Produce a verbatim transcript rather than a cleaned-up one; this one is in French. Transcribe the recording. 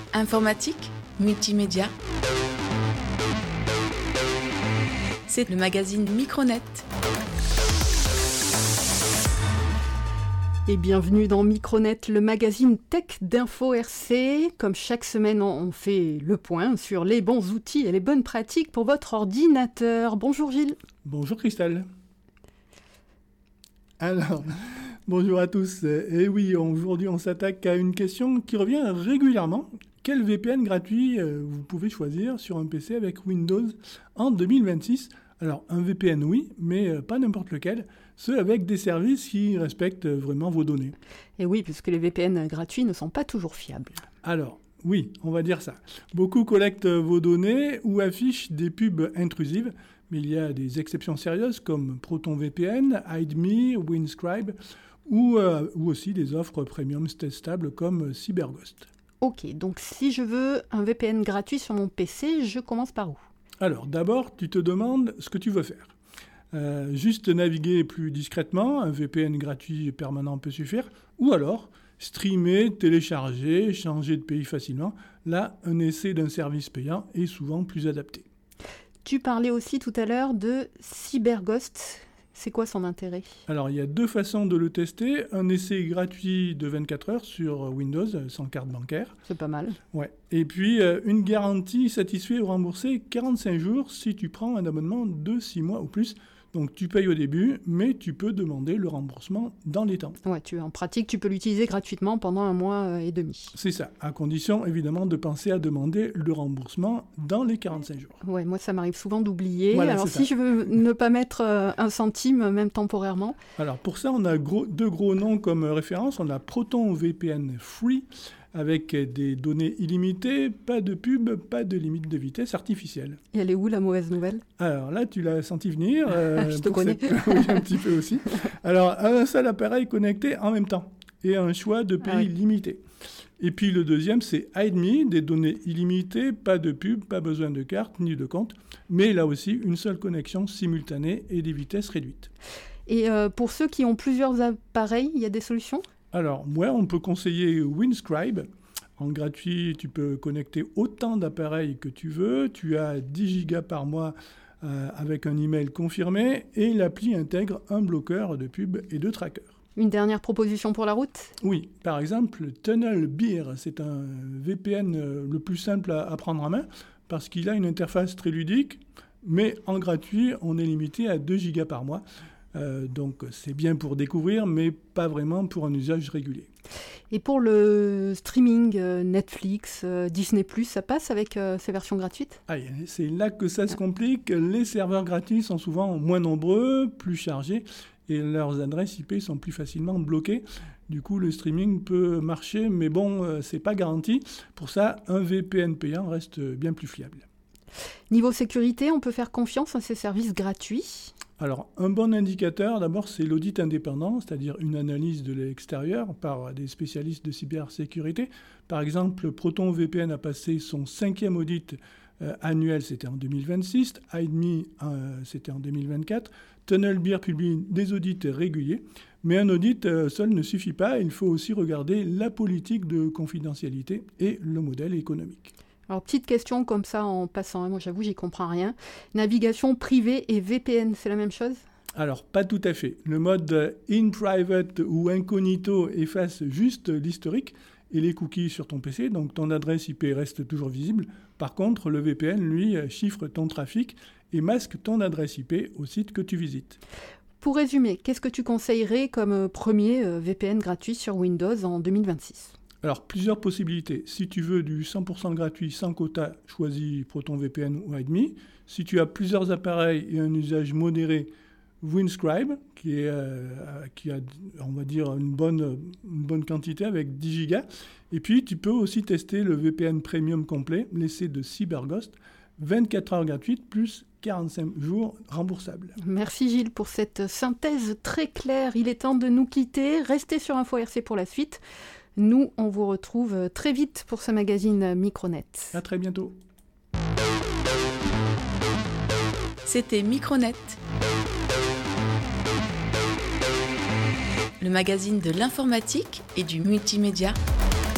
Informatique, multimédia. C'est le magazine Micronet. Et bienvenue dans Micronet, le magazine tech d'Info R C. Comme chaque semaine, on fait le point sur les bons outils et les bonnes pratiques pour votre ordinateur. Bonjour Gilles. Bonjour Christelle. Alors, bonjour à tous. Et oui, aujourd'hui on s'attaque à une question qui revient régulièrement. Quel V P N gratuit vous pouvez choisir sur un P C avec Windows en deux mille vingt-six ? Alors, un V P N, oui, mais pas n'importe lequel. Ceux avec des services qui respectent vraiment vos données. Et oui, puisque les V P N gratuits ne sont pas toujours fiables. Alors, oui, on va dire ça. Beaucoup collectent vos données ou affichent des pubs intrusives, mais il y a des exceptions sérieuses comme ProtonVPN, HideMe, Windscribe, ou, euh, ou aussi des offres premium testables comme CyberGhost. Ok, donc si je veux un V P N gratuit sur mon P C, je commence par où ? Alors, d'abord, tu te demandes ce que tu veux faire. Euh, juste naviguer plus discrètement, un V P N gratuit permanent peut suffire, ou alors streamer, télécharger, changer de pays facilement. Là, un essai d'un service payant est souvent plus adapté. Tu parlais aussi tout à l'heure de CyberGhost. C'est quoi son intérêt ? Alors, il y a deux façons de le tester. Un essai gratuit de vingt-quatre heures sur Windows, sans carte bancaire. C'est pas mal. Ouais. Et puis, euh, une garantie satisfait ou remboursée quarante-cinq jours si tu prends un abonnement de six mois ou plus. Donc, tu payes au début, mais tu peux demander le remboursement dans les temps. Ouais, tu, en pratique, tu peux l'utiliser gratuitement pendant un mois et demi. C'est ça, à condition, évidemment, de penser à demander le remboursement dans les quarante-cinq jours. Ouais, moi, ça m'arrive souvent d'oublier. Voilà, Alors, si ça. je veux ne pas mettre euh, un centime, même temporairement. Alors, pour ça, on a gros, deux gros noms comme référence. On a ProtonVPN Free, avec des données illimitées, pas de pub, pas de limite de vitesse artificielle. Et elle est où la mauvaise nouvelle ? Alors là, tu l'as senti venir. Euh, Je te connais. Cette... oui, un petit peu aussi. Alors, un seul appareil connecté en même temps et un choix de pays ah oui. limité. Et puis le deuxième, c'est HideMe, des données illimitées, pas de pub, pas besoin de carte ni de compte, mais là aussi, une seule connexion simultanée et des vitesses réduites. Et euh, pour ceux qui ont plusieurs appareils, il y a des solutions ? Alors, moi, on peut conseiller Windscribe. En gratuit, tu peux connecter autant d'appareils que tu veux. Tu as dix gigas par mois euh, avec un email confirmé et l'appli intègre un bloqueur de pub et de tracker. Une dernière proposition pour la route ? Oui, par exemple, TunnelBear, c'est un V P N le plus simple à, à prendre en main parce qu'il a une interface très ludique, mais en gratuit, on est limité à deux gigas par mois. Euh, donc c'est bien pour découvrir, mais pas vraiment pour un usage régulier. Et pour le streaming, euh, Netflix, euh, Disney plus, ça passe avec euh, ces versions gratuites ? Ah, c'est là que ça se complique. Les serveurs gratuits sont souvent moins nombreux, plus chargés, et leurs adresses I P sont plus facilement bloquées. Du coup, le streaming peut marcher, mais bon, euh, c'est pas garanti. Pour ça, un V P N payant reste bien plus fiable. Niveau sécurité, on peut faire confiance à ces services gratuits ? Alors, un bon indicateur, d'abord, c'est l'audit indépendant, c'est-à-dire une analyse de l'extérieur par des spécialistes de cybersécurité. Par exemple, ProtonVPN a passé son cinquième audit euh, annuel, c'était en deux mille vingt-six. HideMe, euh, c'était en deux mille vingt-quatre. TunnelBear publie des audits réguliers. Mais un audit euh, seul ne suffit pas. Il faut aussi regarder la politique de confidentialité et le modèle économique. Alors, petite question comme ça en passant, moi j'avoue, j'y comprends rien. Navigation privée et V P N, c'est la même chose ? Alors, pas tout à fait. Le mode in private ou incognito efface juste l'historique et les cookies sur ton P C, donc ton adresse I P reste toujours visible. Par contre, le V P N, lui, chiffre ton trafic et masque ton adresse I P au site que tu visites. Pour résumer, qu'est-ce que tu conseillerais comme premier V P N gratuit sur Windows en deux mille vingt-six ? Alors, plusieurs possibilités. Si tu veux du cent pour cent gratuit sans quota, choisis ProtonVPN ou HideMe. Si tu as plusieurs appareils et un usage modéré, Windscribe, qui, est, euh, qui a, on va dire, une bonne, une bonne quantité avec dix gigas. Et puis, tu peux aussi tester le V P N Premium complet, l'essai de CyberGhost, vingt-quatre heures gratuites plus quarante-cinq jours remboursables. Merci Gilles pour cette synthèse très claire. Il est temps de nous quitter. Restez sur Info R C pour la suite. Nous, on vous retrouve très vite pour ce magazine Micronet. À très bientôt. C'était Micronet, le magazine de l'informatique et du multimédia.